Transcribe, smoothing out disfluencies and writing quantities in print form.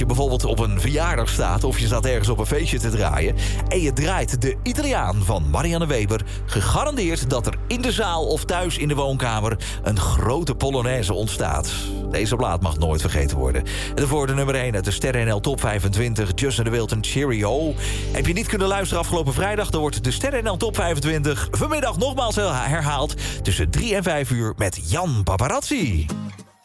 je bijvoorbeeld op een verjaardag staat of je staat ergens op een feestje te draaien en je draait de Italiaan van Marianne Weber, gegarandeerd dat er in de zaal of thuis in de woonkamer een grote Polonaise ontstaat. Deze plaat mag nooit vergeten worden. En daarvoor de nummer 1 uit de Sterren NL Top 25, Justin de Wilton, Cheerio. Heb je niet kunnen luisteren afgelopen vrijdag, dan wordt de Sterren NL Top 25 vanmiddag nogmaals herhaald tussen 3 en 5 uur met Jan Paparazzi.